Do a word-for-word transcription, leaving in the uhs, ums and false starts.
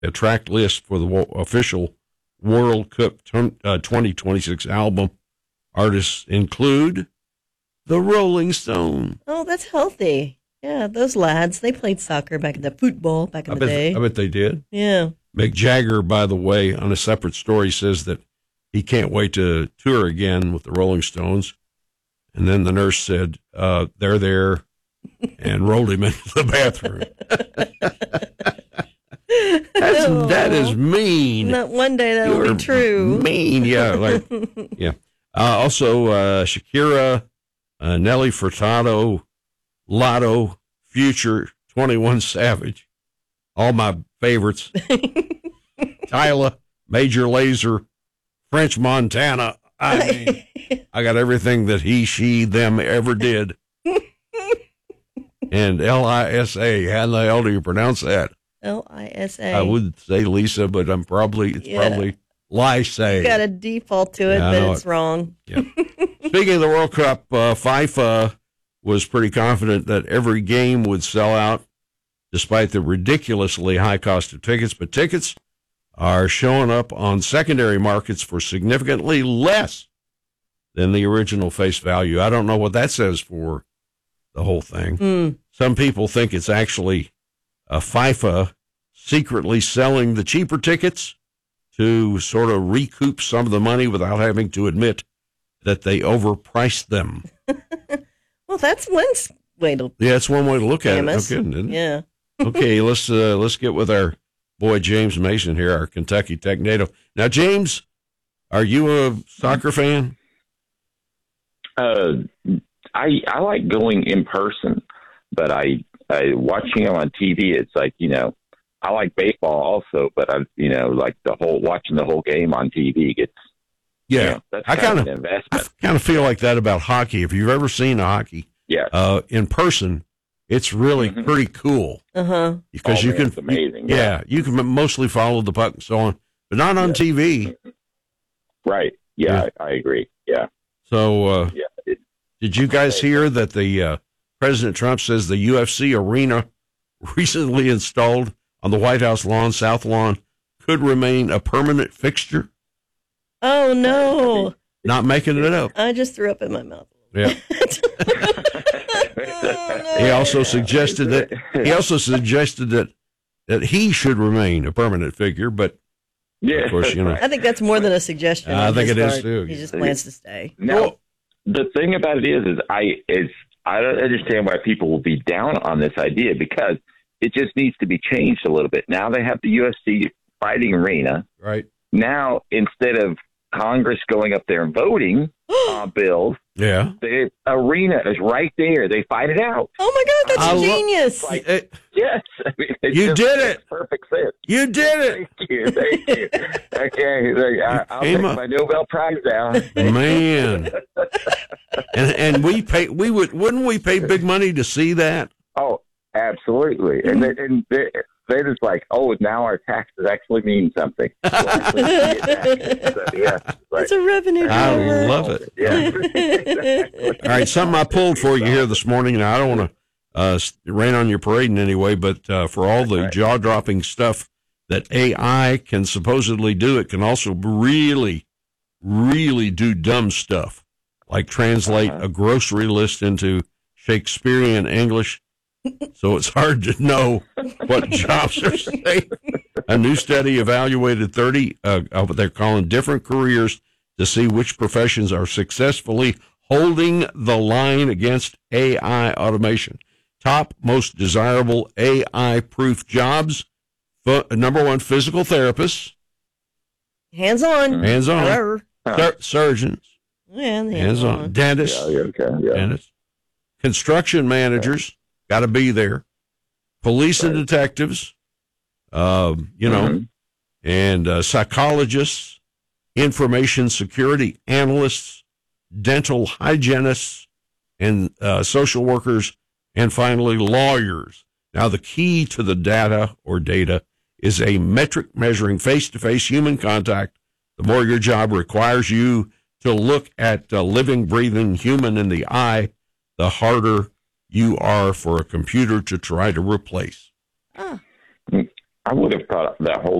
a track list for the wo- official World Cup t- uh, twenty twenty-six album. Artists include the Rolling Stones. Oh, that's healthy. Yeah, those lads, they played soccer back in the football back in I the bet, day. I bet they did. Yeah. Mick Jagger, by the way, on a separate story, says that he can't wait to tour again with the Rolling Stones. And then the nurse said, uh, they're there, and rolled him into the bathroom. That's, Oh. that is mean. Not one day that will You're be true. Mean, yeah. Like, yeah. Uh, also, uh, Shakira, uh, Nelly Furtado, Lotto, Future, twenty-one Savage, all my favorites. Tyla, Major Lazer, French Montana. I mean, I got everything that he, she, them ever did. And L I S A. How the hell do you pronounce that? L I S A. I would say Lisa, but I'm probably, it's Yeah. probably Lisa. You got a default to it, Yeah, I but know it's it. wrong. Yeah. Speaking of the World Cup, uh, FIFA was pretty confident that every game would sell out despite the ridiculously high cost of tickets, but tickets are showing up on secondary markets for significantly less than the original face value. I don't know what that says for the whole thing. Mm. Some people think it's actually uh, FIFA secretly selling the cheaper tickets to sort of recoup some of the money without having to admit that they overpriced them. Well, that's one s- way to. Yeah, that's one way to look at it. Amos. No kidding, isn't it? Yeah. Okay, let's uh, let's get with our boy James Mason here, our Kentucky Tech native. Now, James, are you a soccer fan? Uh, I I like going in person, but I, I watching them on T V. It's like, you know, I like baseball also, but I you know like the whole watching the whole game on T V gets Yeah, you know, that's I kind kind of of an investment. I kind of feel like that about hockey. If you've ever seen a hockey Yeah, uh, in person, it's really Mhm. pretty cool Uh huh. because Oh, you man, can it's amazing. Yeah, Yeah. you can mostly follow the puck and so on, but not on Yeah. T V. right. Yeah, Yeah. I, I agree. Yeah, So, uh, yeah. It, did you guys hear that the uh, President Trump says the U F C arena recently installed on the White House lawn, South Lawn, could remain a permanent fixture? Oh, no. Not making it up. I just threw up in my mouth. Yeah. He also suggested that he also suggested that that he should remain a permanent figure, but yeah. of course, you know. I think that's more than a suggestion. I on think his it is, part. too. He just plans to stay. Now, the thing about it is, is I is I don't understand why people will be down on this idea because it just needs to be changed a little bit. Now they have the U F C fighting arena. Right. Now instead of Congress going up there and voting on bills, Yeah. the arena is right there. They fight it out. Oh, my God. That's I lo- genius. Like- Eh, Yes, I mean, it You just did makes it! Perfect sense. you did it, Thank you. Thank you. Okay, I, I'll came take up- my Nobel Prize now. man. And and we pay we would wouldn't we pay big money to see that? Oh, absolutely. And they, and they, they're just like, oh, now our taxes actually mean something. We'll actually see it now. So, yeah, like, It's a revenue I driver. love it. yeah. All right, something I pulled for you here this morning. Now I don't want to uh, rain on your parade in any way, but uh, for all the Right. jaw-dropping stuff that A I can supposedly do, it can also really, really do dumb stuff, like translate Uh-huh. a grocery list into Shakespearean English, so it's hard to know what jobs are safe. A new study evaluated thirty, uh, of what they're calling different careers to see which professions are successfully holding the line against A I automation. Top most desirable A I-proof jobs. F- number one, physical therapists, Hands on. hands-on, Whatever. sur- surgeons, Yeah, hands, hands-on, on. dentists, Yeah, yeah, okay, yeah. dentists, construction managers, got to be there, police and Right. detectives, um, you know, Mhm. and uh, psychologists, information security analysts, dental hygienists, and uh, social workers, and finally lawyers. Now, the key to the data or data is a metric measuring face-to-face human contact. The more your job requires you to look at a living, breathing human in the eye, the harder you are for a computer to try to replace. Ah. I I would have thought that whole